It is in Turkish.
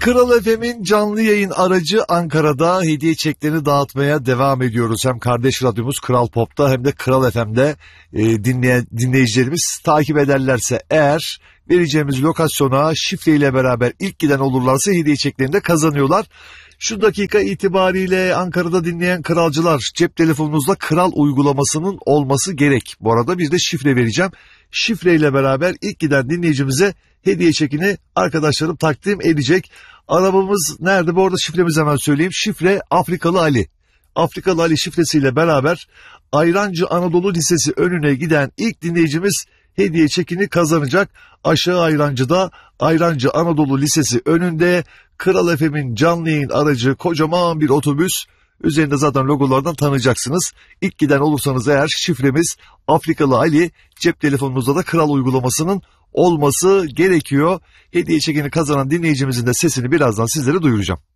Kral FM'in canlı yayın aracı Ankara'da hediye çeklerini dağıtmaya devam ediyoruz. Hem kardeş radyomuz Kral Pop'ta hem de Kral FM'de dinleyicilerimiz takip ederlerse eğer vereceğimiz lokasyona şifreyle beraber ilk giden olurlarsa hediye çeklerini de kazanıyorlar. Şu dakika itibariyle Ankara'da dinleyen kralcılar, cep telefonunuzda Kral uygulamasının olması gerek. Bu arada bir de şifre vereceğim. Şifreyle beraber ilk giden dinleyicimize hediye çekini arkadaşlarım takdim edecek. Arabamız nerede? Bu arada şifremizi hemen söyleyeyim. Şifre Afrikalı Ali. Afrikalı Ali şifresiyle beraber Ayrancı Anadolu Lisesi önüne giden ilk dinleyicimiz hediye çekini kazanacak. Aşağı Ayrancı'da Ayrancı Anadolu Lisesi önünde Kral FM'in canlı yayın aracı kocaman bir otobüs. Üzerinde zaten logolardan tanıyacaksınız. İlk giden olursanız eğer şifremiz Afrikalı Ali, cep telefonunuzda da Kral uygulamasının olması gerekiyor. Hediye çekini kazanan dinleyicimizin de sesini birazdan sizlere duyuracağım.